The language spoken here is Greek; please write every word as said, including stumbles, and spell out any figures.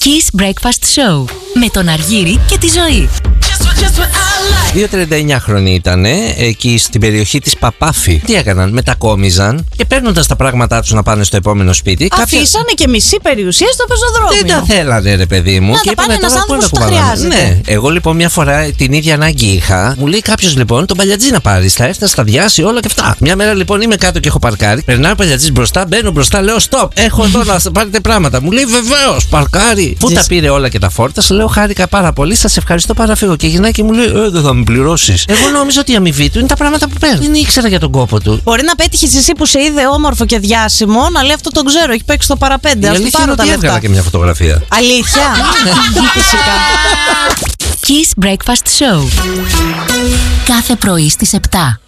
Kiss Breakfast Show με τον Αργύρη και τη Ζωή. δύο τριάντα εννιά χρόνια ήταν εκεί στην περιοχή της Παπάφη. Τι έκαναν, μετακόμιζαν και παίρνοντας τα πράγματά τους να πάνε στο επόμενο σπίτι. Αφήσανε κάποια... και μισή περιουσία στο πεζοδρόμιο. Δεν τα θέλανε, ρε παιδί μου. Να και τα πάνε ένας άνθρωπος που τα χρειάζεται. Ναι, εγώ λοιπόν μια φορά την ίδια ανάγκη είχα. Μου λέει κάποιος λοιπόν τον παλιατζή να πάρει. Θα έρθει, θα διάσει όλα και αυτά. Μια μέρα λοιπόν είμαι κάτω και έχω παρκάρει. Περνάει ο παλιατζής μπροστά, μπαίνω μπροστά, λέω stop. Έχω εδώ να πάρετε πράγματα. Μου λέει βεβαίως, παρκάρει. Πού τα πήρε όλα και τα φόρτασε, λέω χάρηκα πάρα πολύ, σας ευχαριστώ, παραφύγω. Και γυρνάει και μου λέει ε, δεν θα με πληρώσεις. Εγώ νόμιζα ότι η αμοιβή του είναι τα πράγματα που παίρνει. Δεν ήξερα για τον κόπο του. Μπορεί να πέτυχες εσύ που σε είδε όμορφο και διάσημο να λέει αυτό τον ξέρω, έχει παίξει το παραπέντε. Ας του πάρω τα λεφτά. Έβγαλα και μια φωτογραφία. Αλήθεια. Φυσικά. Kiss Breakfast Show κάθε πρωί στις επτά.